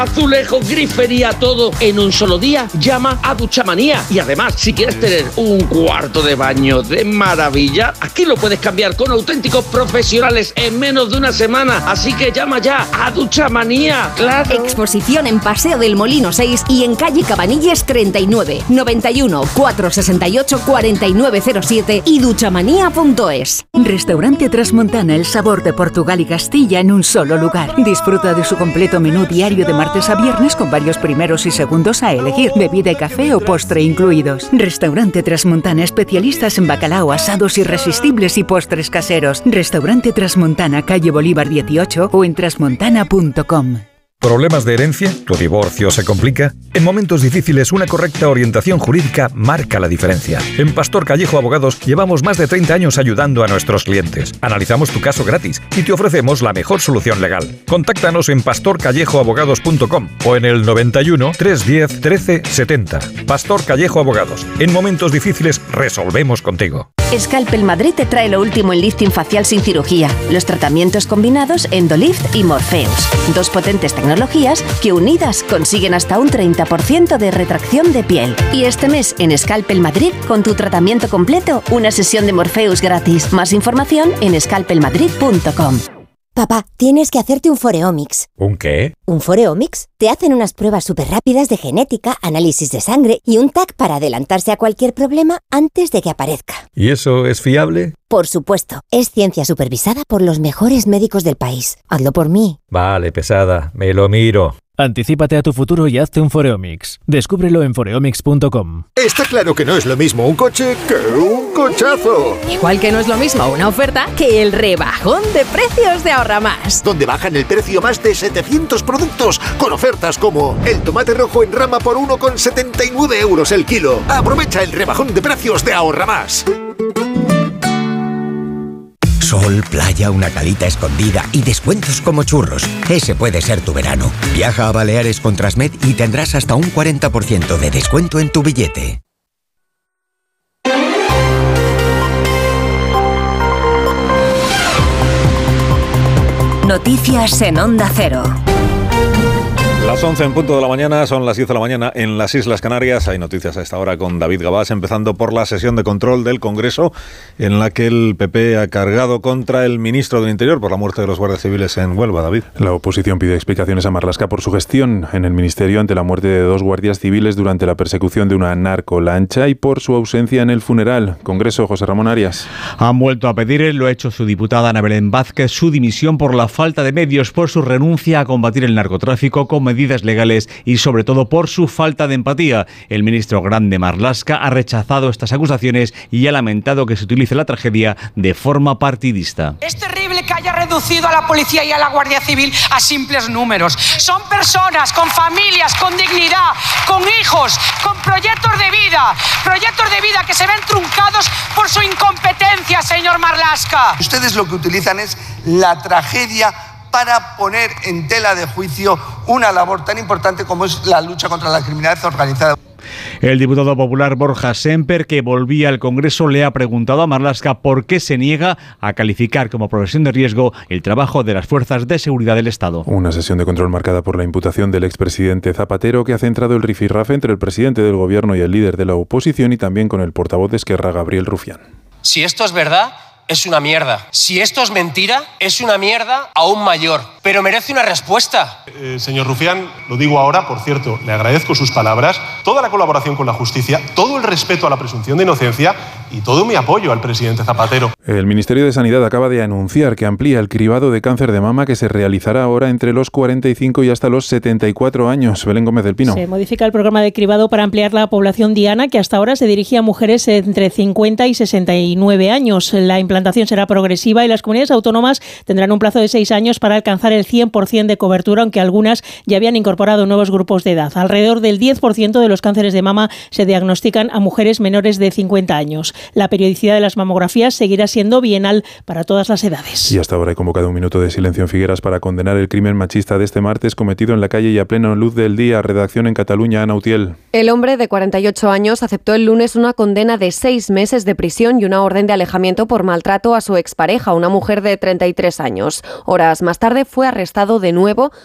Azulejo, grifería, todo en un solo día. Llama a Duchamanía. Y además, si quieres tener un cuarto de baño de maravilla, aquí lo puedes cambiar con auténticos profesionales en menos de una semana. Así que llama ya a Duchamanía. ¡Claro! Exposición en Paseo del Molino 6 y en calle Cabanilles 39, 91 468 4907 y duchamanía.es. Restaurante Trasmontana, el sabor de Portugal y Castilla en un solo lugar. Disfruta de su completo menú diario de martes a viernes con varios primeros y segundos a elegir, bebida y café o postre incluidos. Restaurante Trasmontana, especialistas en bacalao, asados irresistibles y postres caseros. Restaurante Trasmontana, calle Bolívar 18 o en trasmontana.com. ¿Problemas de herencia? ¿Tu divorcio se complica? En momentos difíciles, una correcta orientación jurídica marca la diferencia. En Pastor Callejo Abogados llevamos más de 30 años ayudando a nuestros clientes. Analizamos tu caso gratis y te ofrecemos la mejor solución legal. Contáctanos en pastorcallejoabogados.com o en el 91 310 13 70. Pastor Callejo Abogados. En momentos difíciles resolvemos contigo. Scalpel Madrid te trae lo último en lifting facial sin cirugía, los tratamientos combinados Endolift y Morpheus. Dos potentes tecnologías que unidas consiguen hasta un 30% de retracción de piel. Y este mes en Scalpel Madrid, con tu tratamiento completo, una sesión de Morpheus gratis. Más información en scalpelmadrid.com. Papá, tienes que hacerte un Foreomics. ¿Un qué? ¿Un Foreomics? Te hacen unas pruebas súper rápidas de genética, análisis de sangre y un TAC para adelantarse a cualquier problema antes de que aparezca. ¿Y eso es fiable? Por supuesto, es ciencia supervisada por los mejores médicos del país. Hazlo por mí. Vale, pesada, me lo miro. Anticípate a tu futuro y hazte un Foreomics. Descúbrelo en foreomics.com. Está claro que no es lo mismo un coche que un cochazo. Igual que no es lo mismo una oferta que el rebajón de precios de Ahorra Más. Donde bajan el precio más de 700 productos con ofertas como el tomate rojo en rama por 1,79 euros el kilo. Aprovecha el rebajón de precios de Ahorra Más. Sol, playa, una calita escondida y descuentos como churros. Ese puede ser tu verano. Viaja a Baleares con Transmed y tendrás hasta un 40% de descuento en tu billete. Noticias en Onda Cero. Las 11 en punto de la mañana, son las 10 de la mañana en las Islas Canarias. Hay noticias a esta hora con David Gabás, empezando por la sesión de control del Congreso, en la que el PP ha cargado contra el ministro del Interior por la muerte de los guardias civiles en Huelva. David. La oposición pide explicaciones a Marlaska por su gestión en el Ministerio ante la muerte de 2 guardias civiles durante la persecución de una narcolancha y por su ausencia en el funeral. Congreso, José Ramón Arias. Han vuelto a pedir, lo ha hecho su diputada Ana Belén Vázquez, su dimisión por la falta de medios, por su renuncia a combatir el narcotráfico con medidas legales y sobre todo por su falta de empatía. El ministro Grande Marlaska ha rechazado estas acusaciones y ha lamentado que se utilice la tragedia de forma partidista. Es terrible que haya reducido a la policía y a la Guardia Civil a simples números. Son personas con familias, con dignidad, con hijos, con proyectos de vida que se ven truncados por su incompetencia, señor Marlaska. Ustedes lo que utilizan es la tragedia para poner en tela de juicio una labor tan importante como es la lucha contra la criminalidad organizada. El diputado popular Borja Semper, que volvía al Congreso, le ha preguntado a Marlaska por qué se niega a calificar como profesión de riesgo el trabajo de las fuerzas de seguridad del Estado. Una sesión de control marcada por la imputación del expresidente Zapatero, que ha centrado el rifirrafe entre el presidente del Gobierno y el líder de la oposición, y también con el portavoz de Esquerra, Gabriel Rufián. Si esto es verdad, es una mierda. Si esto es mentira, es una mierda aún mayor. Pero merece una respuesta. Señor Rufián, lo digo ahora, por cierto, le agradezco sus palabras, toda la colaboración con la justicia, todo el respeto a la presunción de inocencia y todo mi apoyo al presidente Zapatero. El Ministerio de Sanidad acaba de anunciar que amplía el cribado de cáncer de mama que se realizará ahora entre los 45 y hasta los 74 años. Belén Gómez del Pino. Se modifica el programa de cribado para ampliar la población diana, que hasta ahora se dirigía a mujeres entre 50 y 69 años. La implantación será progresiva y las comunidades autónomas tendrán un plazo de 6 años para alcanzar el 100% de cobertura, aunque algunas ya habían incorporado nuevos grupos de edad. Alrededor del 10% de los cánceres de mama se diagnostican a mujeres menores de 50 años. La periodicidad de las mamografías seguirá siendo bienal para todas las edades. Y hasta ahora he convocado un minuto de silencio en Figueras para condenar el crimen machista de este martes cometido en la calle y a plena luz del día. Redacción en Cataluña, Ana Utiel. El hombre de 48 años aceptó el lunes una condena de 6 meses de prisión y una orden de alejamiento por maltrato a su expareja, una mujer de 33 años. Horas más tarde fue arrestado de nuevo